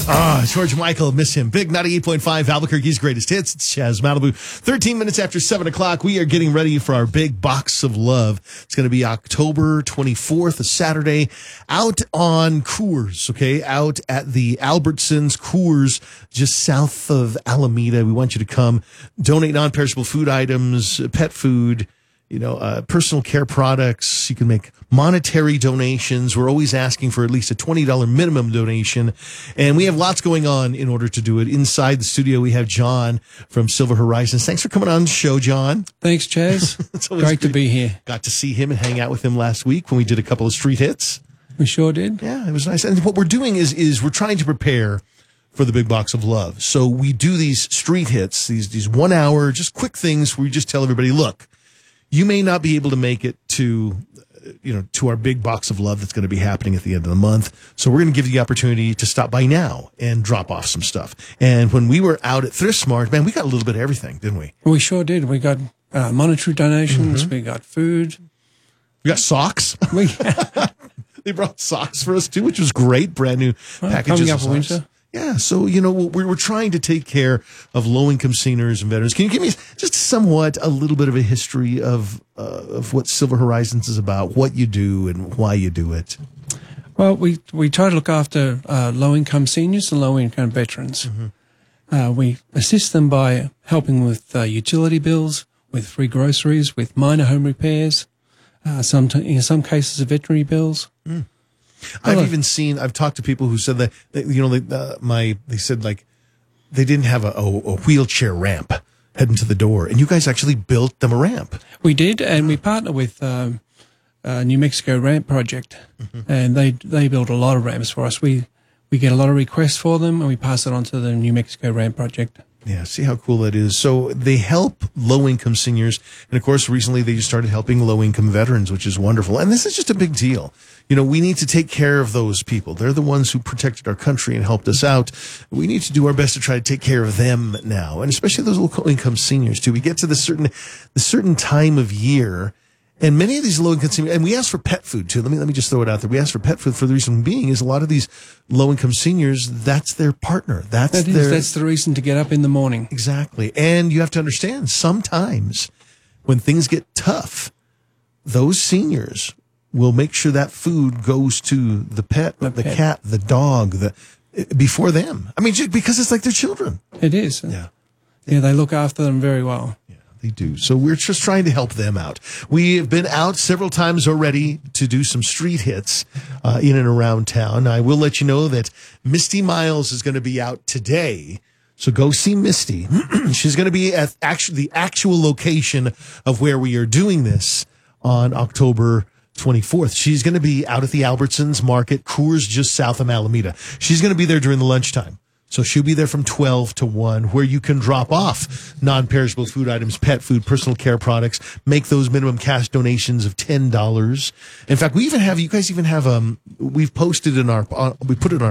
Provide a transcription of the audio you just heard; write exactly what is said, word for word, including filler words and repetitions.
Ah, George Michael, miss him. Big ninety-eight point five Albuquerque's greatest hits. It's Chaz Malibu. thirteen minutes after seven o'clock, we are getting ready for our big box of love. It's going to be October twenty-fourth, a Saturday, out on Coors, okay? Out at the Albertsons Coors, just south of Alameda. We want you to come donate non-perishable food items, pet food, you know, uh, personal care products. You can make monetary donations. We're always asking for at least a twenty dollars minimum donation. And we have lots going on in order to do it. Inside the studio, we have John from Silver Horizons. Thanks for coming on the show, John. Thanks, Chaz. It's great, great to be here. Got to see him and hang out with him last week when we did a couple of street hits. We sure did. Yeah, it was nice. And what we're doing is, is we're trying to prepare for the big box of love. So we do these street hits, these, these one hour, just quick things where we just tell everybody, look, you may not be able to make it to, you know, to our big box of love that's going to be happening at the end of the month. So we're going to give you the opportunity to stop by now and drop off some stuff. And when we were out at Thrift Smart, man, we got a little bit of everything, didn't we? We sure did. We got uh, monetary donations. Mm-hmm. We got food. We got socks. We They brought socks for us too, which was great. Brand new well, packages coming of up socks. Winter. Yeah, so, you know, we're, we're trying to take care of low-income seniors and veterans. Can you give me just somewhat a little bit of a history of uh, of what Silver Horizons is about, what you do and why you do it? Well, we, we try to look after uh, low-income seniors and low-income veterans. Mm-hmm. Uh, we assist them by helping with uh, utility bills, with free groceries, with minor home repairs, uh, some t- in some cases, veterinary bills. Mm. I've Hello. even seen, I've talked to people who said that, that you know, they, uh, my, they said like they didn't have a, a, a wheelchair ramp heading to the door, and you guys actually built them a ramp. We did, and we partner with um, uh, New Mexico Ramp Project, mm-hmm. and they they build a lot of ramps for us. We we get a lot of requests for them, and we pass it on to the New Mexico Ramp Project. Yeah, see how cool that is. So they help low-income seniors, and of course, recently they just started helping low-income veterans, which is wonderful. And this is just a big deal. You know, we need to take care of those people. They're the ones who protected our country and helped us out. We need to do our best to try to take care of them now, and especially those low-income seniors too. We get to the certain the certain time of year. And many of these low-income seniors, and we ask for pet food too. Let me let me just throw it out there. We ask for pet food for the reason being is a lot of these low-income seniors, that's their partner. That's that is, their that's the reason to get up in the morning. Exactly. And you have to understand, sometimes when things get tough, those seniors will make sure that food goes to the pet, the, the pet. cat, the dog, the before them. I mean, just because it's like their children. It is. Yeah. Yeah, they look after them very well. They do. So we're just trying to help them out. We have been out several times already to do some street hits uh, in and around town. I will let you know that Misty Miles is going to be out today. So go see Misty. She's going to be at actually the actual location of where we are doing this on October twenty-fourth. She's going to be out at the Albertsons Market, Coors, just south of Alameda. She's going to be there during the lunchtime. So she'll be there from twelve to one, where you can drop off non-perishable food items, pet food, personal care products, make those minimum cash donations of ten dollars. In fact, we even have, you guys even have, um, we've posted in our, uh, we put it on